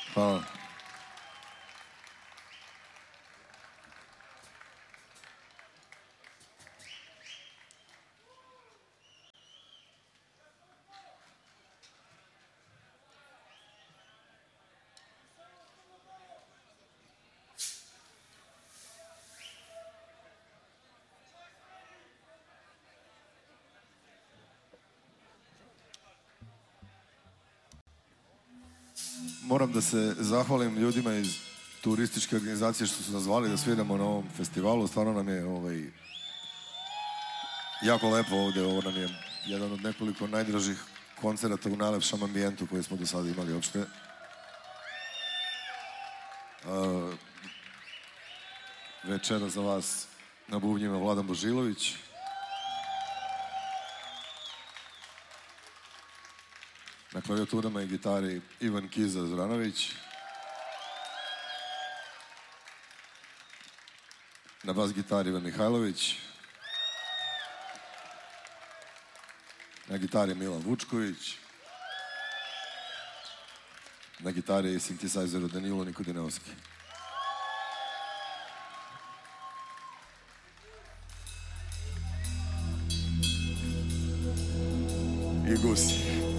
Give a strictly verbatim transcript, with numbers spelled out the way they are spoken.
Hvala. Moram da se zahvalim ljudima iz turističke organizacije što su nas zvali da sviramo na ovom festivalu. Stvarno nam je ovaj, jako lepo ovde. Ovo nam je jedan od nekoliko najdražih koncerata u najlepšem ambijentu koje smo do sada imali uopšte. Uh, večera za vas na bubnjima Vladan Božilović. Na klavijaturama i gitari Ivan Kiza Zoranović. Na bas gitari Ivan Mihajlović. Na gitari Milan Vučković. Na gitari i sintesajzeru Danilo Nikodinovski. I Gusi.